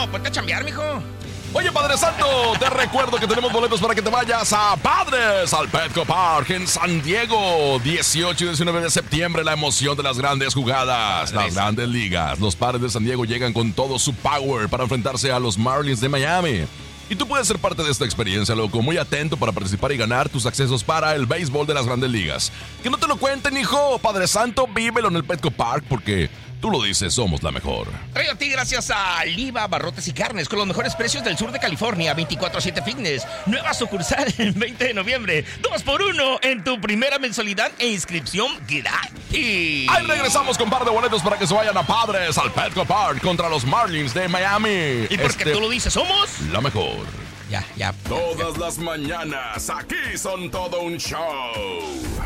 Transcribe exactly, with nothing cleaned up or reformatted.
ponte a chambear, mijo. Oye, Padre Santo, te recuerdo que tenemos boletos para que te vayas a Padres, al Petco Park en San Diego. dieciocho y diecinueve de septiembre, la emoción de las grandes jugadas, las grandes ligas. Los Padres de San Diego llegan con todo su power para enfrentarse a los Marlins de Miami. Y tú puedes ser parte de esta experiencia, loco. Muy atento para participar y ganar tus accesos para el béisbol de las grandes ligas. Que no te lo cuenten, hijo. Padre Santo, vívelo en el Petco Park porque tú lo dices, somos la mejor. Traído a ti gracias a Liva Barrotes y Carnes con los mejores precios del sur de California. veinticuatro siete Fitness. Nueva sucursal el veinte de noviembre. dos por uno en tu primera mensualidad e inscripción gratis. Ahí regresamos con par de boletos para que se vayan a Padres al Petco Park contra los Marlins de Miami. Y porque este, tú lo dices, somos la mejor. Ya, ya. Todas ya. Las mañanas aquí son todo un show.